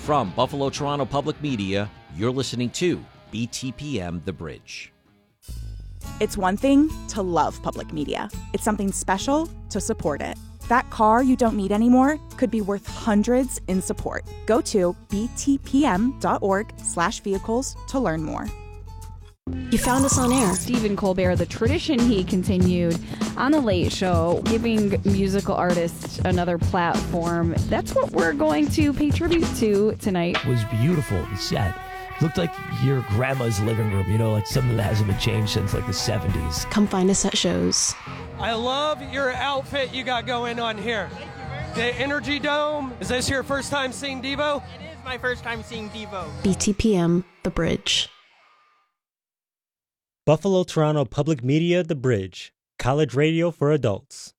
From Buffalo Toronto Public Media, you're listening to BTPM The Bridge. It's one thing to love public media. It's something special to support it. That car you don't need anymore could be worth hundreds in support. Go to btpm.org/vehicles to learn more. You found us on air. Stephen Colbert, the tradition he continued on The Late Show, giving musical artists another platform. That's what we're going to pay tribute to tonight. It was beautiful, the set. Looked like your grandma's living room, like something that hasn't been changed since like the 70s. Come find us at shows. I love your outfit you got going on here. The Energy Dome. Is this your first time seeing Devo? It is my first time seeing Devo. BTPM, The Bridge. Buffalo Toronto Public Media, The Bridge. College radio for adults.